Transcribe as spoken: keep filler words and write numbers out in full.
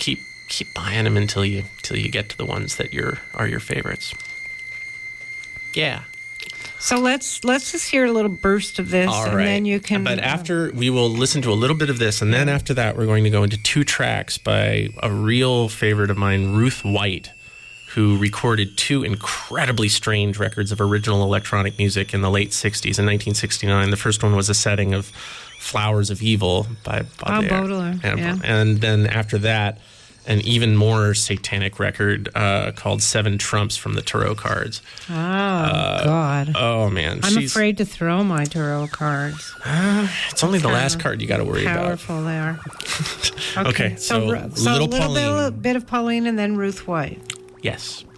keep keep buying them until you until you get to the ones that you're are your favorites. Yeah. So let's let's just hear a little burst of this, All and right. then you can. But after we will listen to a little bit of this, and then after that, we're going to go into two tracks by a real favorite of mine, Ruth White, who recorded two incredibly strange records of original electronic music in the late sixties. In nineteen sixty-nine, the first one was a setting of "Flowers of Evil" by Baudelaire. Oh, Baudelaire, And, yeah. and then after that, an even more satanic record uh, called Seven Trumps from the Tarot Cards. Oh, uh, God. Oh, man. I'm She's, afraid to throw my tarot cards. Uh, it's only the last card you got to worry powerful about. Powerful they are. Okay, so, so, so Little a little Pauline. bit, bit of Pauline and then Ruth White. Yes.